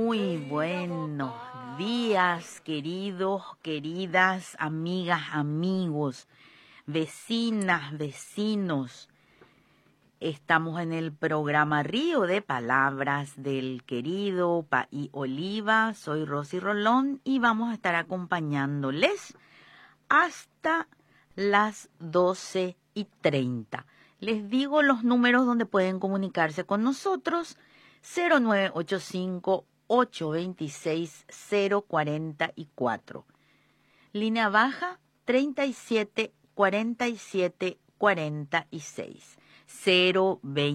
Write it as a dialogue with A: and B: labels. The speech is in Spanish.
A: Muy buenos días, queridas amigas, amigos, vecinas, vecinos. Estamos en el programa Río de Palabras del querido Paí Oliva. Soy Rosy Rolón y vamos a estar acompañándoles hasta las 12:30. Les digo los números donde pueden comunicarse con nosotros: 0985-826-044. Línea baja 37 47 46. 020